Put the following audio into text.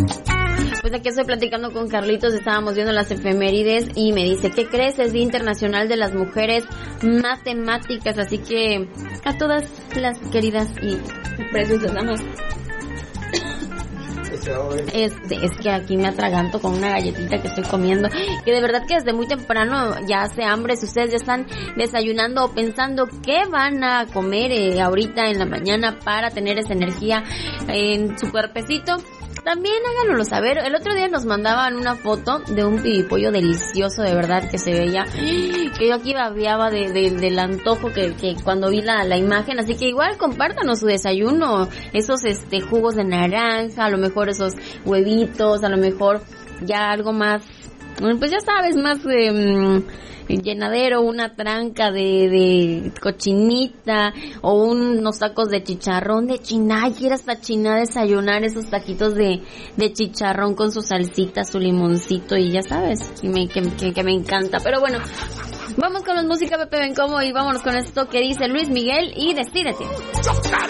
Pues aquí estoy platicando con Carlitos, estábamos viendo las efemérides y me dice, ¿qué crees? Es Día Internacional de las Mujeres Matemáticas, así que a todas las queridas y preciosas damas. Es que aquí me atraganto con una galletita que estoy comiendo, que de verdad que desde muy temprano ya hace hambre. Si ustedes ya están desayunando o pensando qué van a comer ahorita en la mañana para tener esa energía en su cuerpecito, también háganoslo saber. El otro día nos mandaban una foto de un pibipollo delicioso, de verdad que se veía, que yo aquí babeaba del antojo que cuando vi la imagen. Así que igual compártanos su desayuno, esos jugos de naranja, a lo mejor esos huevitos, a lo mejor ya algo más, pues ya sabes, más llenadero, una tranca de cochinita o unos tacos de chicharrón de China. Ay, quiero hasta China desayunar esos taquitos de chicharrón con su salsita, su limoncito y ya sabes, que me encanta. Pero bueno, vamos con la música, Pepe Bencomo, y vámonos con esto que dice Luis Miguel y Decídete.